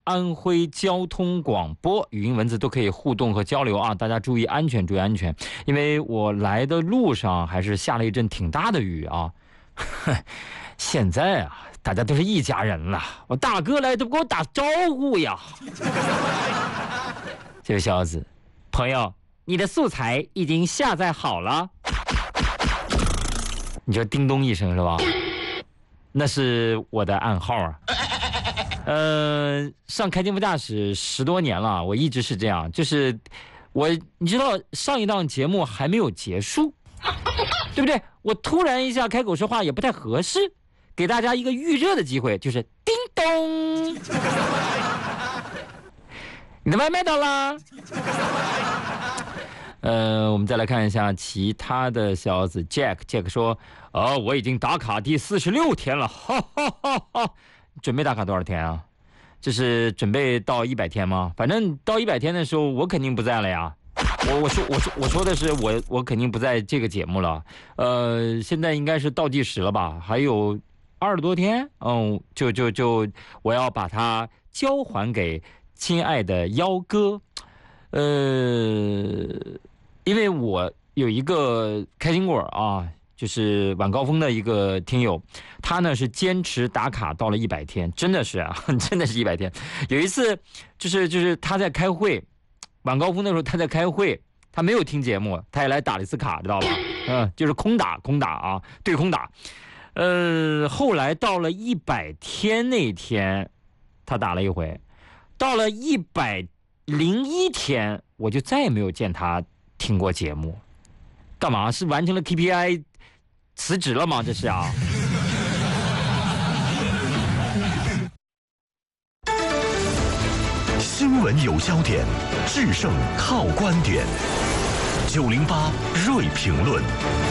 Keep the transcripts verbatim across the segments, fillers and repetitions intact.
安徽交通广播，语音文字都可以互动和交流啊！大家注意安全，注意安全，因为我来的路上还是下了一阵挺大的雨啊。现在啊，大家都是一家人了，我大哥来都不给我打招呼呀。这位小子，朋友，你的素材已经下载好了。你就叮咚一声是吧？那是我的暗号啊。呃，上开天副驾驶十多年了，我一直是这样，就是我，你知道上一档节目还没有结束，对不对？我突然一下开口说话也不太合适，给大家一个预热的机会，就是叮咚，你的外卖到啦。呃，我们再来看一下其他的小子 Jack，Jack 说，哦，我已经打卡第四十六天了，哈哈哈哈。准备打卡多少天啊？这是准备到一百天吗？反正到一百天的时候，我肯定不在了呀。我我说我说我说的是我我肯定不在这个节目了。呃，现在应该是倒计时了吧？还有二十多天，嗯，就就就我要把它交还给亲爱的幺哥。呃，因为我有一个开心果啊。就是晚高峰的一个听友，他呢是坚持打卡到了一百天，真的是啊，真的是一百天。有一次，就是就是他在开会，晚高峰的时候他在开会，他没有听节目，他也来打了一次卡，知道吧？嗯，就是空打空打啊，对空打。呃，后来到了一百天那天，他打了一回，到了一百零一天，我就再也没有见他听过节目。干嘛？是完成了 K P I？辞职了吗？这是啊。 新闻有焦点，制胜靠观点。九零八锐评论。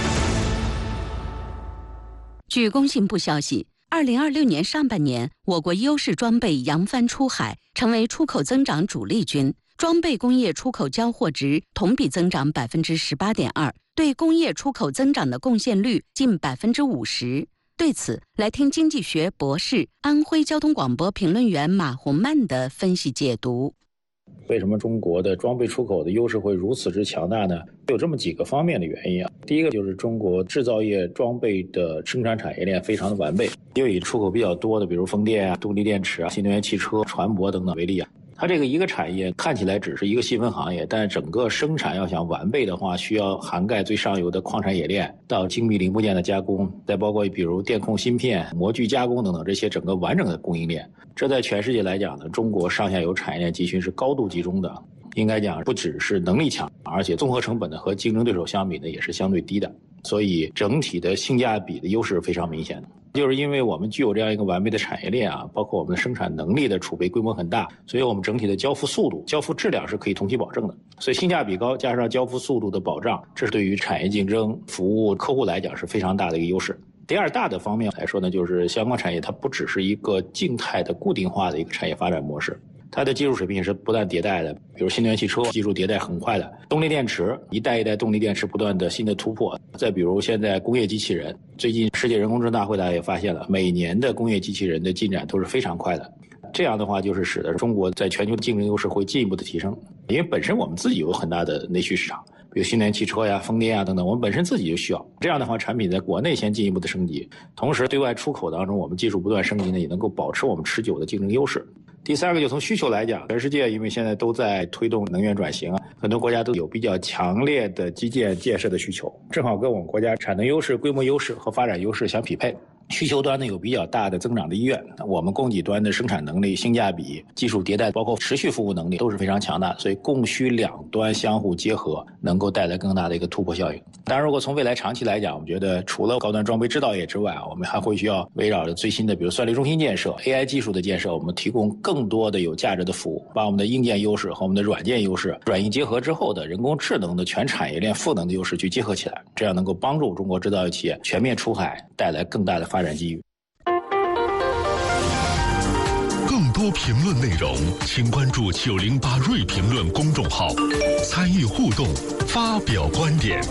据工信部消息，二零二六年上半年，我国优势装备扬帆出海，成为出口增长主力军。装备工业出口交货值同比增长百分之十八点二，对工业出口增长的贡献率近百分之五十。对此，来听经济学博士、安徽交通广播评论员马红曼的分析解读。 为什么中国的装备出口的优势会如此之强大呢？有这么几个方面的原因啊。第一个就是中国制造业装备的生产产业链非常的完备，就以出口比较多的，比如风电啊、动力电池啊、新能源汽车、船舶等等为例啊。它这个一个产业看起来只是一个细分行业，但是整个生产要想完备的话，需要涵盖最上游的矿产冶炼到精密零部件的加工，再包括比如电控芯片、模具加工等等这些整个完整的供应链。这在全世界来讲呢，中国上下游产业链集群是高度集中的，应该讲不只是能力强，而且综合成本呢和竞争对手相比呢也是相对低的，所以整体的性价比的优势是非常明显的。就是因为我们具有这样一个完备的产业链啊，包括我们的生产能力的储备规模很大，所以我们整体的交付速度、交付质量是可以同期保证的。所以性价比高加上交付速度的保障，这是对于产业竞争、服务客户来讲是非常大的一个优势。第二大的方面来说呢，就是相关产业它不只是一个静态的固定化的一个产业发展模式，它的技术水平也是不断迭代的，比如新能源汽车技术迭代很快的，动力电池一代一代动力电池不断的新的突破，再比如现在工业机器人，最近世界人工智能大会大家也发现了，每年的工业机器人的进展都是非常快的。这样的话就是使得中国在全球的竞争优势会进一步的提升，因为本身我们自己有很大的内需市场，比如新能源汽车呀、风电啊等等，我们本身自己就需要。这样的话，产品在国内先进一步的升级，同时对外出口当中，我们技术不断升级呢，也能够保持我们持久的竞争优势。第三个就从需求来讲，全世界因为现在都在推动能源转型啊，很多国家都有比较强烈的基建建设的需求，正好跟我们国家产能优势、规模优势和发展优势相匹配。需求端呢有比较大的增长的意愿，我们供给端的生产能力、性价比、技术迭代，包括持续服务能力都是非常强大，所以供需两端相互结合，能够带来更大的一个突破效应。当然，如果从未来长期来讲，我们觉得除了高端装备制造业之外，我们还会需要围绕着最新的，比如算力中心建设、A I 技术的建设，我们提供更多的有价值的服务，把我们的硬件优势和我们的软件优势软硬结合之后的人工智能的全产业链赋能的优势去结合起来，这样能够帮助中国制造业企业全面出海，带来更大的发展机遇。 更多评论内容，请关注九零八锐评论公众号，参与互动，发表观点。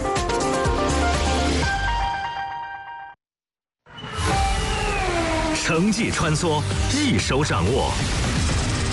城际穿梭，一手掌握。